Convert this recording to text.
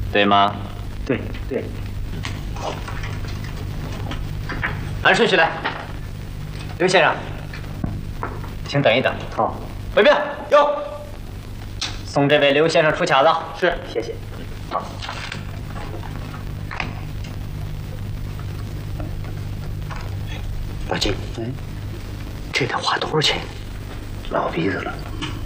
对吗？ 对对。 按顺序来。刘先生，请等一等。 好。 卫兵，有。送这位刘先生出卡子。 是，谢谢。好。老金，这得花多少钱？ 老鼻子了，